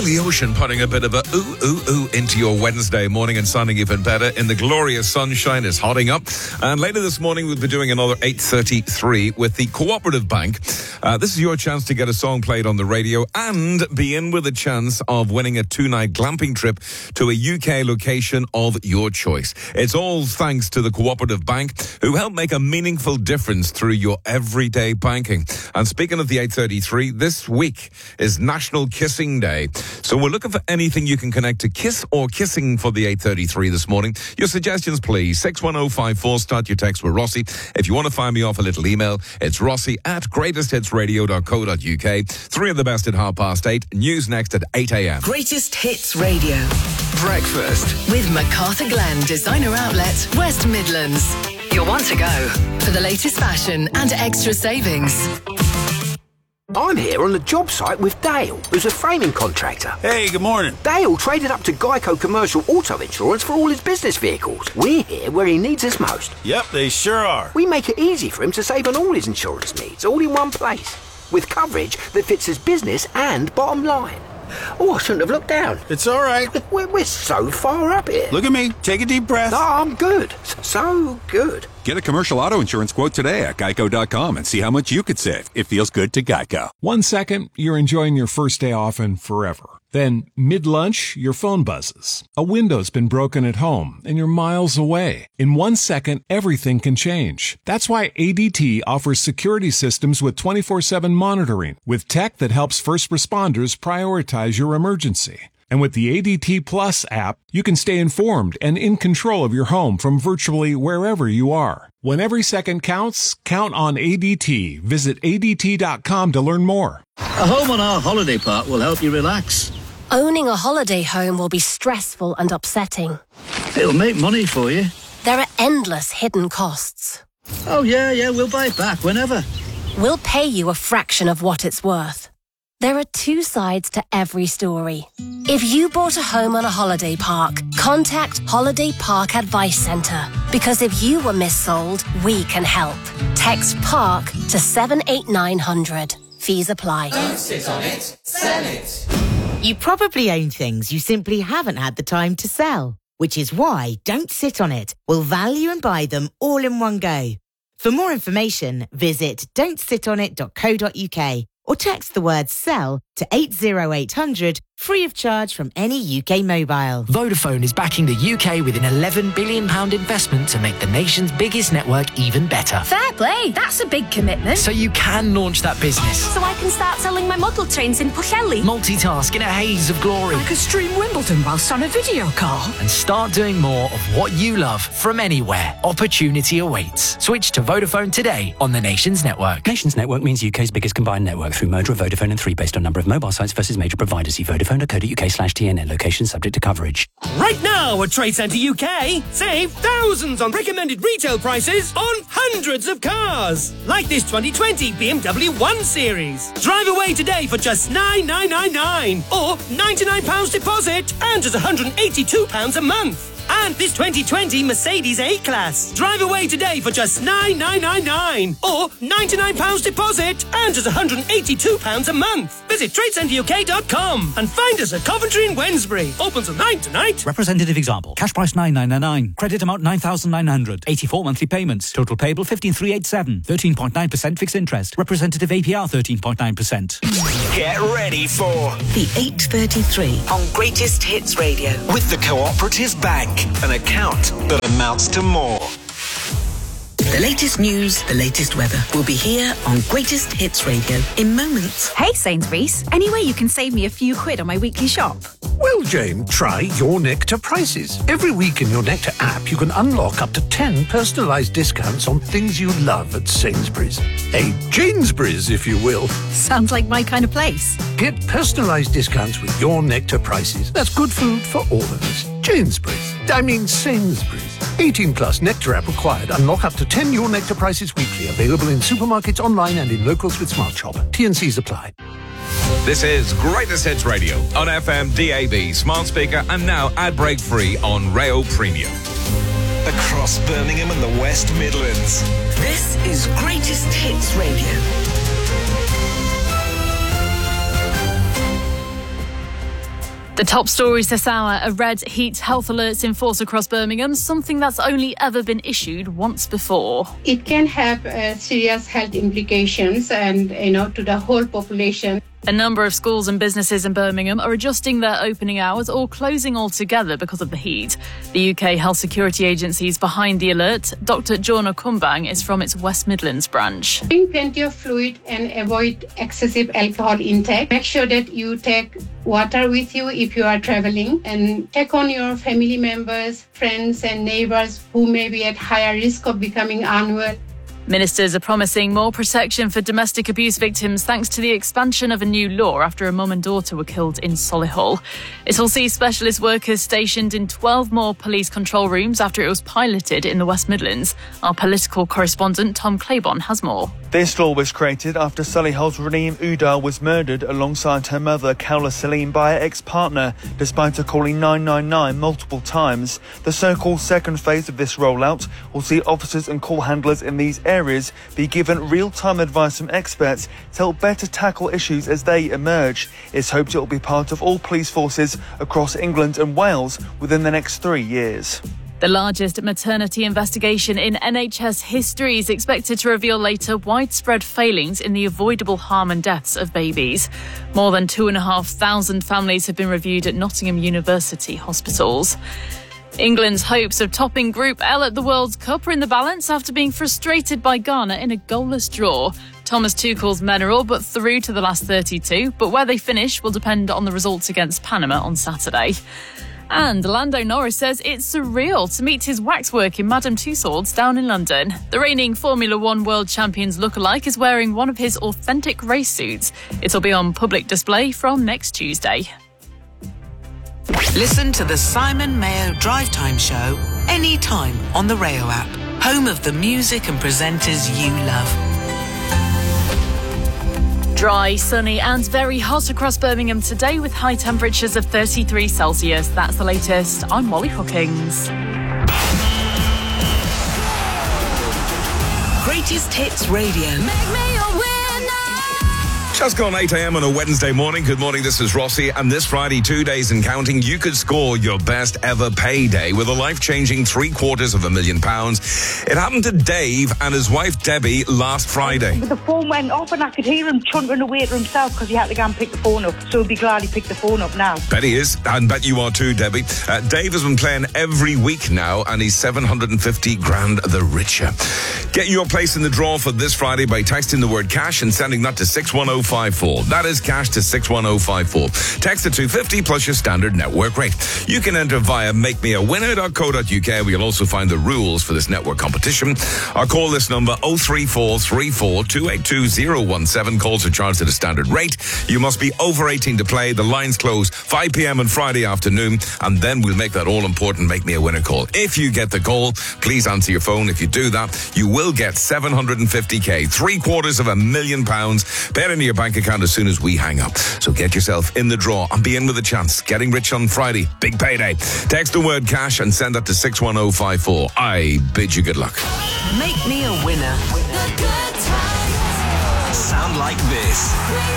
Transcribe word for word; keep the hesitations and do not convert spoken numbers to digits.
Billy Ocean putting a bit of a ooh, ooh, ooh into your Wednesday morning and sounding even better in the glorious sunshine. Is hotting up. And later this morning, we'll be doing another eight thirty-three with the Cooperative Bank. Uh, this is your chance to get a song played on the radio and be in with a chance of winning a two-night glamping trip to a U K location of your choice. It's all thanks to the Cooperative Bank, who help make a meaningful difference through your everyday banking. And speaking of the eight thirty-three, this week is National Kissing Day. So we're looking for anything you can connect to kiss or kissing for the eight thirty-three this morning. Your suggestions, please. six one oh five four. Start your text with Rossi. If you want to find me off a little email, it's Rossi at greatest hits radio dot co dot uk. Three of the best at half past eight. News next at eight a.m. Greatest Hits Radio. Breakfast with MacArthur Glen Designer Outlet, West Midlands. You'll want to go for the latest fashion and extra savings. I'm here on the job site with Dale, who's a framing contractor. Hey, good morning. Dale traded up to Geico Commercial Auto Insurance for all his business vehicles. We're here where he needs us most. Yep, they sure are. We make it easy for him to save on all his insurance needs, all in one place, with coverage that fits his business and bottom line. Oh, I shouldn't have looked down. It's all right. We're, we're so far up here. Look at me. Take a deep breath. No, I'm good. So good. Get a commercial auto insurance quote today at geico dot com and see how much you could save. It feels good to Geico. One second, you're enjoying your first day off and forever. Then, mid-lunch, your phone buzzes. A window's been broken at home, and you're miles away. In one second, everything can change. That's why A D T offers security systems with twenty-four seven monitoring, with tech that helps first responders prioritize your emergency. And with the A D T Plus app, you can stay informed and in control of your home from virtually wherever you are. When every second counts, count on A D T. Visit A D T dot com to learn more. A home on our holiday park will help you relax. Owning a holiday home will be stressful and upsetting. It'll make money for you. There are endless hidden costs. Oh, yeah, yeah, we'll buy it back whenever. We'll pay you a fraction of what it's worth. There are two sides to every story. If you bought a home on a holiday park, contact Holiday Park Advice Centre. Because if you were missold, we can help. Text PARK to seven eight nine hundred. Fees apply. Don't sit on it, sell it. You probably own things you simply haven't had the time to sell, which is why Don't Sit On It will value and buy them all in one go. For more information, visit don't sit on it dot co dot uk or text the word SELL to eight oh eight hundred, free of charge from any U K mobile. Vodafone is backing the U K with an eleven billion pounds investment to make the nation's biggest network even better. Fair play, that's a big commitment. So you can launch that business. So I can start selling my model trains in Pwllheli. Multitask in a haze of glory. I could stream Wimbledon whilst on a video call. And start doing more of what you love from anywhere. Opportunity awaits. Switch to Vodafone today on the Nations Network. Nations Network means U K's biggest combined network through merger of Vodafone and three based on number of mobile sites versus major providers. See vodafone dot co dot uk slash T N N. Location subject to coverage. Right now at Trade Centre U K, save thousands on recommended retail prices on hundreds of cars. Like this twenty twenty B M W one Series. Drive away today for just nine thousand nine hundred ninety-nine pounds or ninety-nine pounds deposit and just one hundred eighty-two pounds a month. And this twenty twenty Mercedes A-Class. Drive away today for just nine thousand nine hundred ninety-nine pounds or ninety-nine pounds deposit and just one hundred eighty-two pounds a month. Visit trade centre U K dot com and find us at Coventry and Wednesbury. Open till nine tonight. Representative example. Cash price nine thousand nine hundred ninety-nine. Credit amount nine thousand nine hundred. eighty-four monthly payments. Total payable fifteen thousand three hundred eighty-seven. thirteen point nine percent fixed interest. Representative A P R thirteen point nine percent. Get ready for the eight thirty-three on Greatest Hits Radio with the Cooperative Bank, an account that amounts to more. The latest news, the latest weather will be here on Greatest Hits Radio in moments. Hey Sainsbury's, any way you can save me a few quid on my weekly shop? Well, Jane, try Your Nectar Prices. Every week in Your Nectar app, you can unlock up to ten personalised discounts on things you love at Sainsbury's. A Janesbury's, if you will. Sounds like my kind of place. Get personalised discounts with Your Nectar Prices. That's good food for all of us. Janesbury's. I mean Sainsbury's. eighteen plus Nectar app required. Unlock up to ten Your Nectar Prices weekly. Available in supermarkets, online and in locals with Smart Shop. T and C's apply. This is Greatest Hits Radio on F M, D A B, smart speaker, and now ad break free on Rail Premium. Across Birmingham and the West Midlands. This is Greatest Hits Radio. The top stories this hour are red heat health alerts in force across Birmingham, something that's only ever been issued once before. It can have uh, serious health implications and, you know, to the whole population. A number of schools and businesses in Birmingham are adjusting their opening hours or closing altogether because of the heat. The U K Health Security Agency is behind the alert. Doctor Jorna Kumbang is from its West Midlands branch. Drink plenty of fluid and avoid excessive alcohol intake. Make sure that you take water with you if you are travelling, and check on your family members, friends and neighbours who may be at higher risk of becoming unwell. Ministers are promising more protection for domestic abuse victims thanks to the expansion of a new law after a mum and daughter were killed in Solihull. It'll see specialist workers stationed in twelve more police control rooms after it was piloted in the West Midlands. Our political correspondent Tom Claiborne has more. This law was created after Solihull's Raneem Udar was murdered alongside her mother, Kaula Salim, by her ex-partner, despite her calling nine nine nine multiple times. The so-called second phase of this rollout will see officers and call handlers in these areas be given real-time advice from experts to help better tackle issues as they emerge. It's hoped it will be part of all police forces across England and Wales within the next three years. The largest maternity investigation in N H S history is expected to reveal later widespread failings in the avoidable harm and deaths of babies. More than two and a half thousand families have been reviewed at Nottingham University hospitals. England's hopes of topping Group L at the World Cup are in the balance after being frustrated by Ghana in a goalless draw. Thomas Tuchel's men are all but through to the last thirty-two, but where they finish will depend on the results against Panama on Saturday. And Lando Norris says it's surreal to meet his waxwork in Madame Tussauds down in London. The reigning Formula One World Champions lookalike is wearing one of his authentic race suits. It'll be on public display from next Tuesday. Listen to the Simon Mayo Drive Time Show anytime on the Rayo app, home of the music and presenters you love. Dry, sunny and very hot across Birmingham today with high temperatures of thirty-three Celsius. That's the latest. I'm Molly Hookings. Greatest Hits Radio. Make me a winner. Just gone eight a.m. on a Wednesday morning. Good morning, this is Rossi. And this Friday, two days and counting, you could score your best ever payday with a life-changing three quarters of a million pounds. It happened to Dave and his wife Debbie last Friday. The phone went off and I could hear him chuntering away to himself because he had to go and pick the phone up. So he'll be glad he picked the phone up now. Bet he is, and bet you are too, Debbie. Uh, Dave has been playing every week now and he's seven hundred fifty grand the richer. Get your place in the draw for this Friday by texting the word cash and sending that to six one oh five four. That is cash to six one oh five four. Text to two fifty plus your standard network rate. You can enter via make me a winner dot co dot uk, where you'll also find the rules for this network competition. Or call this number oh three four three four two eight two oh one seven. Calls are charged at a standard rate. You must be over eighteen to play. The lines close five p.m. on Friday afternoon, and then we'll make that all-important Make Me a Winner call. If you get the call, please answer your phone. If you do that, you will get seven hundred fifty k, three quarters of a million pounds, paid into your bank account as soon as we hang up. So get yourself in the draw and be in with a chance. Getting rich on Friday. Big payday. Text the word cash and send that to six one oh five four. I bid you good luck. Make me a winner. Sound like this.